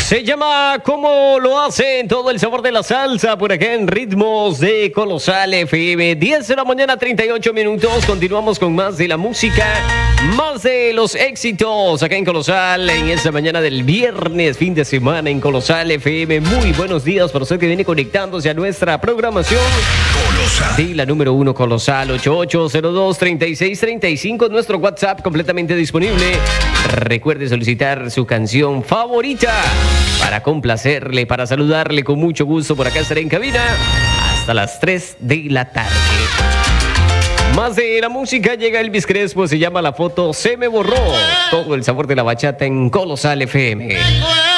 Se llama Como lo hacen, todo el sabor de la salsa por acá en Ritmos de Colosal FM. 10 de la mañana, 38 minutos. Continuamos con más de la música, más de los éxitos acá en Colosal en esta mañana del viernes, fin de semana en Colosal FM. Muy buenos días para usted que viene conectándose a nuestra programación. Colosal. Sí, la número 1 Colosal, 8802-3635, nuestro WhatsApp completamente disponible. Recuerde solicitar su canción favorita para complacerle, para saludarle con mucho gusto. Por acá estaré en cabina hasta las 3 de la tarde. Más de la música, llega Elvis Crespo, se llama La Foto Se Me Borró. Todo el sabor de la bachata en Colosal FM.